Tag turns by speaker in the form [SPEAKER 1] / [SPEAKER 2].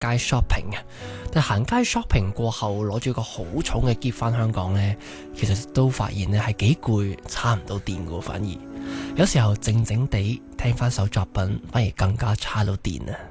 [SPEAKER 1] 街 shopping 嘅。但行街 shopping 過後攞住個好重嘅篋返香港呢，其實都發現呢係幾攰，叉唔到電㗎，反而有時候靜靜地聽返首作品，反而更加叉到電啊！